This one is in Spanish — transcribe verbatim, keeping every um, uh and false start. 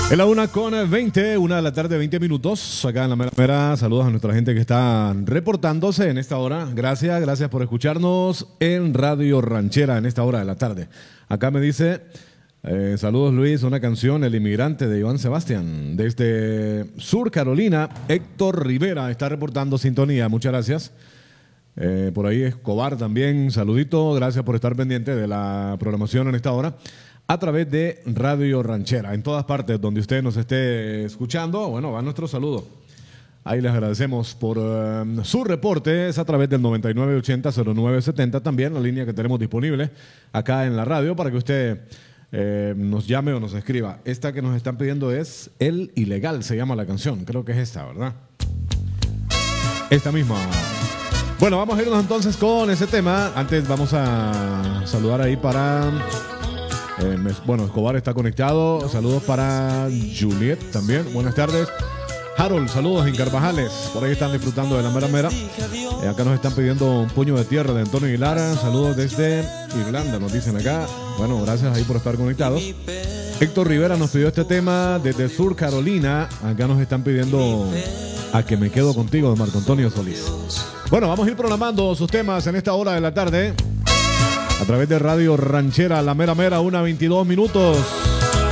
En la una con veinte, una de la tarde, veinte minutos. Acá en la mera mera, saludos a nuestra gente que está reportándose en esta hora. Gracias, gracias por escucharnos en Radio Ranchera en esta hora de la tarde. Acá me dice, eh, saludos Luis, una canción, El Inmigrante de Iván Sebastián. Desde Sur Carolina, Héctor Rivera está reportando sintonía. Muchas gracias. Eh, por ahí Escobar también, saludito. Gracias por estar pendiente de la programación en esta hora. A través de Radio Ranchera, en todas partes donde usted nos esté escuchando, bueno, va nuestro saludo. Ahí les agradecemos por uh, sus reportes a través del noventa y nueve ochenta cero nueve setenta, también la línea que tenemos disponible acá en la radio para que usted eh, nos llame o nos escriba. Esta que nos están pidiendo es El Ilegal, se llama la canción, creo que es esta, ¿verdad? Esta misma. Bueno, vamos a irnos entonces con ese tema. Antes vamos a saludar ahí para... Eh, bueno, Escobar está conectado. Saludos para Juliet también. Buenas tardes. Harold, saludos en Carvajales. Por ahí están disfrutando de la mera mera. Eh, acá nos están pidiendo un puño de tierra de Antonio Aguilar. Saludos desde Irlanda, nos dicen acá. Bueno, gracias ahí por estar conectados. Héctor Rivera nos pidió este tema desde Sur Carolina. Acá nos están pidiendo A que me quedo contigo de Marco Antonio Solís. Bueno, vamos a ir programando sus temas en esta hora de la tarde. A través de Radio Ranchera, la mera mera, una veintidós minutos.